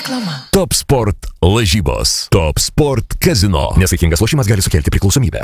Reklama. Top Sport lažybos. Top Sport kazino. Nesaikingas lošimas gali sukelti priklausomybę.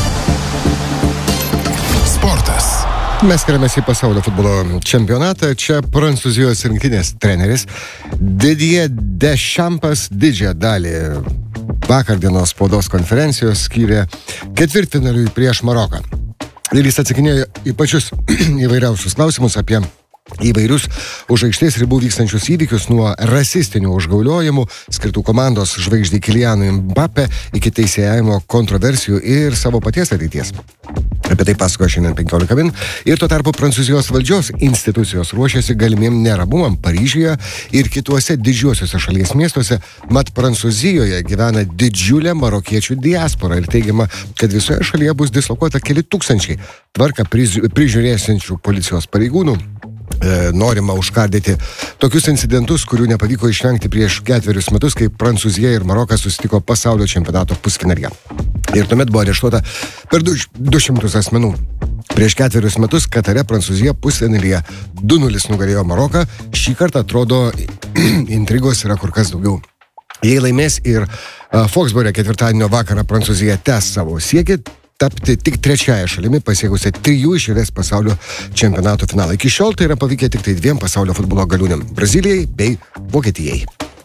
Sportas. Mes keliamės į pasaulio futbolo čempionatą. Čia Prancūzijos rinktinės treneris Didier Deschamps didžiąją dalį vakar dienos spaudos konferencijos skyrė ketvirtfinaliui prieš Maroką. Ir jis atsakinėjo į pačius įvairiausius klausimus apie įvairius už aikštės ribų vykstančius įvykius, nuo rasistinių užgauliojimų skirtų komandos žvaigždei Kylianui Mbappé iki teisėjavimo kontroversijų ir savo paties ateities. Apie tai pasakojo šiandien 15 min. Ir tuo tarpu Prancūzijos valdžios institucijos ruošiasi galimiem neramumam Paryžiuje ir kituose didžiuosiuose šalies miestuose, mat Prancūzijoje gyvena didžiulė marokiečių diaspora ir teigiama, kad visoje šalyje bus dislokuota keli tūkstančiai tvarką prižiūrėsiančių policijos pareigūnų. Norima užkardyti tokius incidentus, kurių nepavyko išvengti prieš 4 metus, kai Prancūzija ir Marokas susitiko pasaulio čempionato pusfinalyje. Ir tuomet buvo areštuota per 200 asmenų. Prieš 4 metus Katare Prancūzija pusfinalyje 2-0 nugalėjo Maroką. Šį kartą atrodo intrigos yra kur kas daugiau. Jei laimės ir Foxborough ketvirtadienio vakarą Prancūzija tęs savo siekį tapti tik trečiąją šalimi pasiekusią 3 iš eilės pasaulio čempionato finalą. Iki šiol tai yra pavykę tik tai 2 pasaulio futbolo galiūnėm – Brazilijai bei Vokietijai.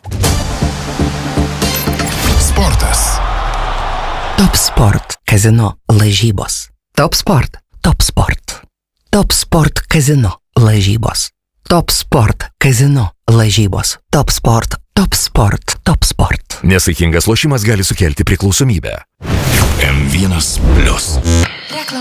Sportas. Top Sport kazino lažybos. Top Sport. Top Sport. Top Sport kazino lažybos. Top Sport kazino lažybos. Top Sport. Top Sport. Top Sport. Nesaikingas lošimas gali sukelti priklausomybę. M1+. Reklama.